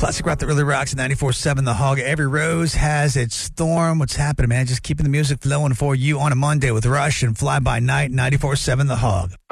Classic rock that really rocks at 94.7 The Hog. Every rose has its thorn. What's happening, man? Just keeping the music flowing for you on a Monday with Rush and Fly By Night, 94.7 The Hog.